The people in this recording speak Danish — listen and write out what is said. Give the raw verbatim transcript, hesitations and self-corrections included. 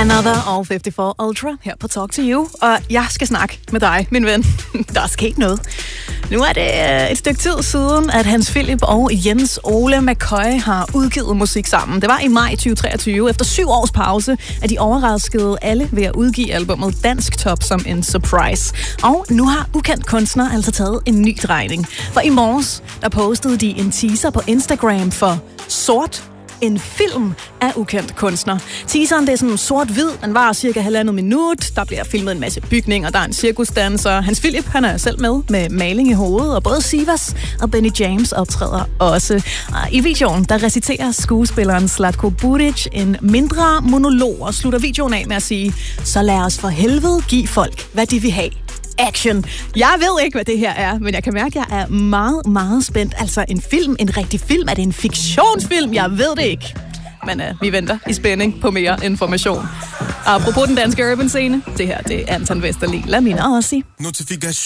Another og femoghalvfjerds Ultra her på Talk to You. Og jeg skal snakke med dig, min ven. Der er sket noget. Nu er det et stykke tid siden, at Hans Philip og Jens Ole McCoy har udgivet musik sammen. Det var i maj tyve treogtyve. Efter syv års pause er de overraskede alle ved at udgive albumet Dansk Top som en surprise. Og nu har ukendt kunstner altså taget en ny drejning. For i morges, der postede de en teaser på Instagram for Sort, en film af ukendt kunstner. Teaseren, det er sådan sort-hvid, den varer cirka halvandet minut, der bliver filmet en masse bygninger, der er en cirkusdanser. Hans Philip, han er selv med med maling i hovedet, og både Sivas og Benny James optræder også. I videoen, der reciterer skuespilleren Zlatko Buric en mindre monolog og slutter videoen af med at sige: så lad os for helvede give folk, hvad de vil have. Action. Jeg ved ikke, hvad det her er, men jeg kan mærke, at jeg er meget, meget spændt. Altså en film, en rigtig film. Er det en fiktionsfilm? Jeg ved det ikke. Men uh, vi venter i spænding på mere information. Apropos den danske urban scene, det her det er Anton Vesterlin. Lamina Ossi.